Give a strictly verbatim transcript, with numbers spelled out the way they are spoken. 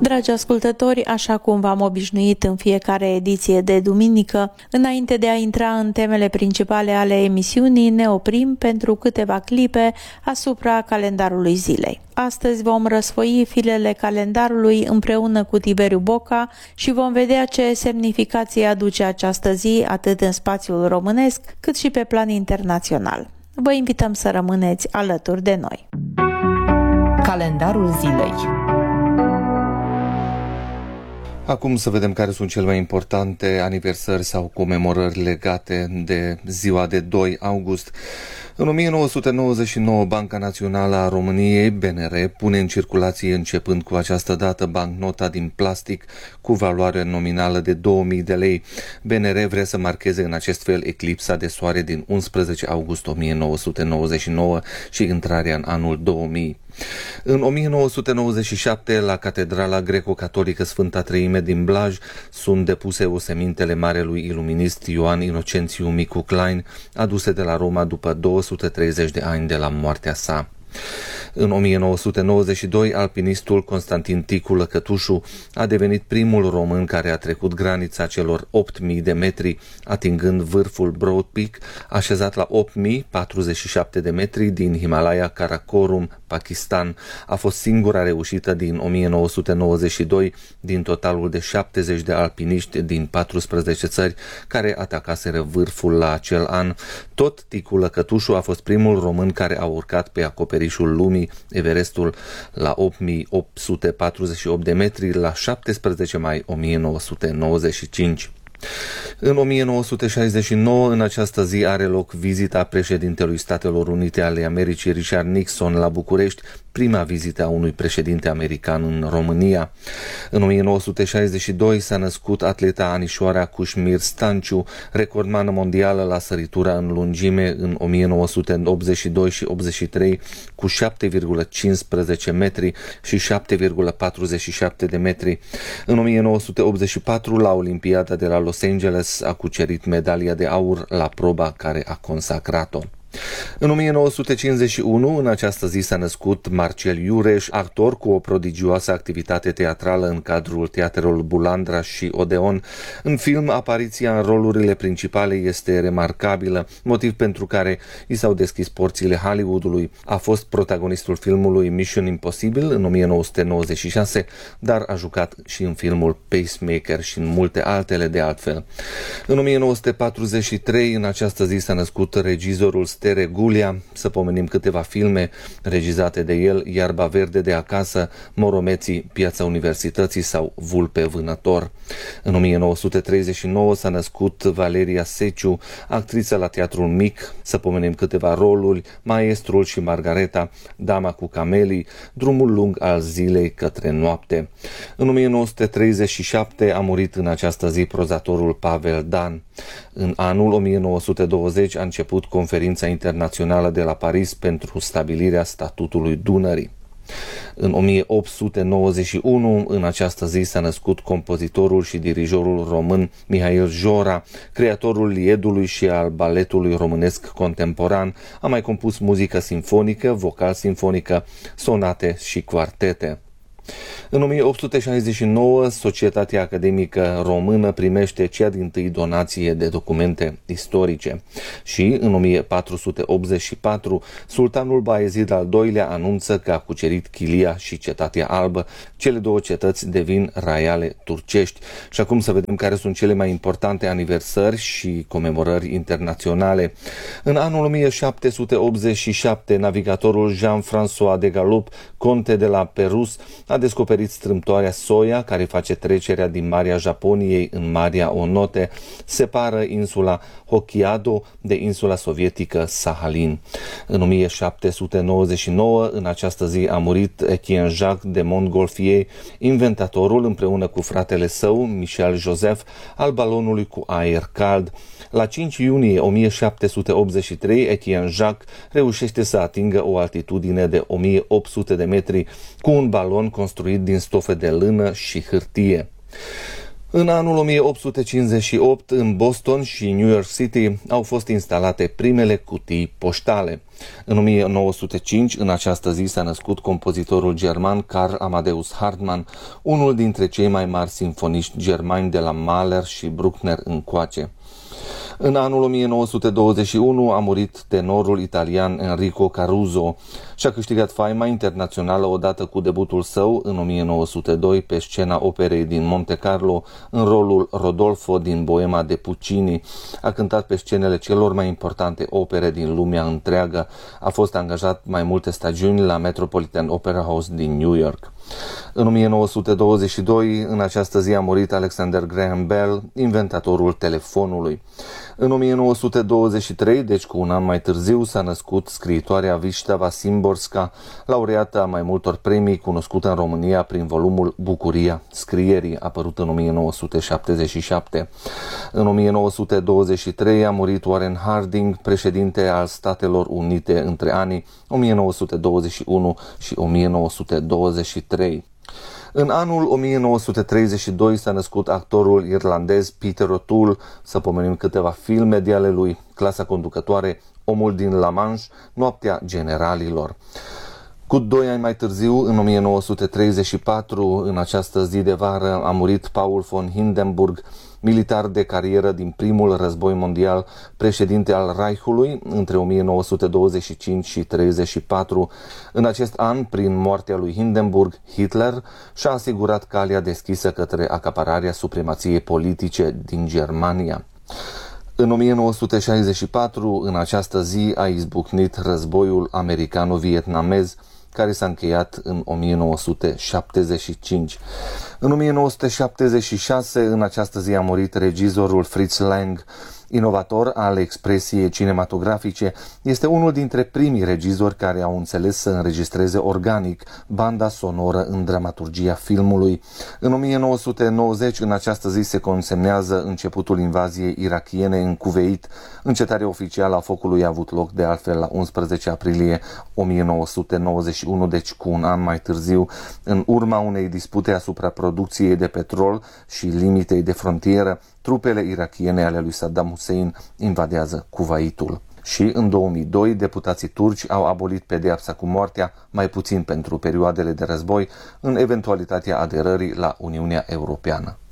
Dragi ascultători, așa cum v-am obișnuit în fiecare ediție de duminică, înainte de a intra în temele principale ale emisiunii, ne oprim pentru câteva clipe asupra calendarului zilei. Astăzi vom răsfoi filele calendarului împreună cu Tiberiu Boca și vom vedea ce semnificație aduce această zi atât în spațiul românesc cât și pe plan internațional. Vă invităm să rămâneți alături de noi. Calendarul zilei. Acum să vedem care sunt cele mai importante aniversări sau comemorări legate de ziua de doi august. În o mie nouă sute nouăzeci și nouă, Banca Națională a României, B N R, pune în circulație începând cu această dată bancnota din plastic cu valoare nominală de două mii de lei. B N R vrea să marcheze în acest fel eclipsa de soare din unsprezece august o mie nouă sute nouăzeci și nouă și intrarea în anul două mii. În o mie nouă sute nouăzeci și șapte, la Catedrala Greco-Catolică Sfânta Treime din Blaj sunt depuse osemintele marelui iluminist Ioan Inocențiu Micu Klein, aduse de la Roma după două sute treizeci de ani de la moartea sa. În o mie nouă sute nouăzeci și doi, alpinistul Constantin Ticu Lăcătușu a devenit primul român care a trecut granița celor opt mii de metri, atingând vârful Broad Peak, așezat la opt mii patruzeci și șapte de metri din Himalaya Karakorum, Pakistan. A fost singura reușită din o mie nouă sute nouăzeci și doi din totalul de șaptezeci de alpiniști din paisprezece țări care atacaseră vârful la acel an. Tot Ticu Lăcătușu a fost primul român care a urcat pe acoperișul lumii, Everestul, la opt mii opt sute patruzeci și opt de metri la șaptesprezece mai o mie nouă sute nouăzeci și cinci. În o mie nouă sute șaizeci și nouă, în această zi, are loc vizita președintelui Statelor Unite ale Americii, Richard Nixon, la București, prima vizită a unui președinte american în România. În o mie nouă sute șaizeci și doi s-a născut atleta Anișoara Cușmir Stanciu, recordmană mondială la săritura în lungime în o mie nouă sute optzeci și doi și optzeci și trei cu șapte virgulă cincisprezece metri și șapte virgulă patruzeci și șapte de metri. În o mie nouă sute optzeci și patru, la Olimpiada de la Los Angeles, a cucerit medalia de aur la proba care a consacrat-o. În o mie nouă sute cincizeci și unu, în această zi s-a născut Marcel Iureș, actor cu o prodigioasă activitate teatrală în cadrul teatrelor Bulandra și Odeon. În film, apariția în rolurile principale este remarcabilă, motiv pentru care i s-au deschis porțile Hollywoodului. A fost protagonistul filmului Mission Impossible în o mie nouă sute nouăzeci și șase, dar a jucat și în filmul Pacemaker și în multe altele de altfel. În o mie nouă sute patruzeci și trei, în această zi s-a născut regizorul Stere Gulia, să pomenim câteva filme regizate de el: Iarba verde de acasă, Moromeții, Piața Universității sau Vulpe vânător. În o mie nouă sute treizeci și nouă s-a născut Valeria Seciu, actriță la Teatrul Mic, să pomenim câteva roluri: Maestrul și Margareta, Dama cu camelii, Drumul lung al zilei către noapte. În o mie nouă sute treizeci și șapte a murit în această zi prozatorul Pavel Dan. În anul o mie nouă sute douăzeci a început Conferința Internațională de la Paris pentru stabilirea statutului Dunării. În o mie opt sute nouăzeci și unu, în această zi s-a născut compozitorul și dirijorul român Mihail Jora, creatorul liedului și al baletului românesc contemporan. A mai compus muzică simfonică, vocal simfonică, sonate și quartete. În o mie opt sute șaizeci și nouă, Societatea Academică Română primește cea dintâi donație de documente istorice și în o mie patru sute optzeci și patru, sultanul Bayezid al doilea anunță că a cucerit Chilia și Cetatea Albă. Cele două cetăți devin raiale turcești. Și acum să vedem care sunt cele mai importante aniversări și comemorări internaționale. În anul o mie șapte sute optzeci și șapte, navigatorul Jean-François de Galup, conte de la Perus, a descoperit strâmtoarea Soia, care face trecerea din Marea Japoniei în Marea Onote, separă insula Hokkaido de insula sovietică Sahalin. În o mie șapte sute nouăzeci și nouă, în această zi, a murit Etienne Jacques de Montgolfier, inventatorul, împreună cu fratele său, Michel Joseph, al balonului cu aer cald. La cinci iunie o mie șapte sute optzeci și trei, Etienne Jacques reușește să atingă o altitudine de o mie opt sute de metri cu un balon construit din stofe de lână și hârtie. În anul o mie opt sute cincizeci și opt, în Boston și New York City au fost instalate primele cutii poștale. În o mie nouă sute cinci, în această zi, s-a născut compozitorul german Karl Amadeus Hartmann, unul dintre cei mai mari simfoniști germani de la Mahler și Bruckner încoace. În anul o mie nouă sute douăzeci și unu a murit tenorul italian Enrico Caruso și a câștigat faima internațională odată cu debutul său în o mie nouă sute doi pe scena operei din Monte Carlo în rolul Rodolfo din Boema de Puccini. A cântat pe scenele celor mai importante opere din lumea întreagă. A fost angajat mai multe stagiuni la Metropolitan Opera House din New York. În o mie nouă sute douăzeci și doi, în această zi, a murit Alexander Graham Bell, inventatorul telefonului. În o mie nouă sute douăzeci și trei, deci cu un an mai târziu, s-a născut scriitoarea Wisława Szymborska, laureată a mai multor premii, cunoscută în România prin volumul Bucuria scrierii, apărut în o mie nouă sute șaptezeci și șapte. În o mie nouă sute douăzeci și trei a murit Warren Harding, președinte al Statelor Unite între anii o mie nouă sute douăzeci și unu și o mie nouă sute douăzeci și trei. În anul o mie nouă sute treizeci și doi s-a născut actorul irlandez Peter O'Toole, să pomenim câteva filme de ale lui, Clasa conducătoare, Omul din La Manche, Noaptea generalilor. Cu doi ani mai târziu, în o mie nouă sute treizeci și patru, în această zi de vară, a murit Paul von Hindenburg, militar de carieră din primul război mondial, președinte al Reichului între o mie nouă sute douăzeci și cinci și treizeci și patru. În acest an, prin moartea lui Hindenburg, Hitler și-a asigurat calea deschisă către acapararea supremației politice din Germania. În o mie nouă sute șaizeci și patru, în această zi, a izbucnit războiul americano-vietnamez, care s-a încheiat în o mie nouă sute șaptezeci și cinci. În o mie nouă sute șaptezeci și șase, în această zi, a murit regizorul Fritz Lang. Inovator al expresiei cinematografice, este unul dintre primii regizori care au înțeles să înregistreze organic banda sonoră în dramaturgia filmului. În o mie nouă sute nouăzeci, în această zi, se consemnează începutul invaziei irakiene în Kuveit. Încetarea oficială a focului a avut loc de altfel la unsprezece aprilie o mie nouă sute nouăzeci și unu, deci cu un an mai târziu, în urma unei dispute asupra producției de petrol și limitei de frontieră. Trupele irakiene ale lui Saddam Hussein invadează Kuwaitul. Și în două mii doi, deputații turci au abolit pedeapsa cu moartea, mai puțin pentru perioadele de război, în eventualitatea aderării la Uniunea Europeană.